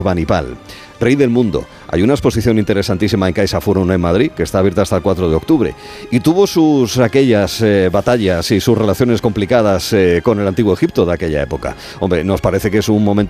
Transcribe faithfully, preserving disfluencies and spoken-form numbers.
Banipal, rey del mundo. Hay una exposición interesantísima en CaixaForum en Madrid, que está abierta hasta el cuatro de octubre. Y tuvo sus aquellas eh, batallas y sus relaciones complicadas eh, con el antiguo Egipto de aquella época. Hombre, nos parece que es un momento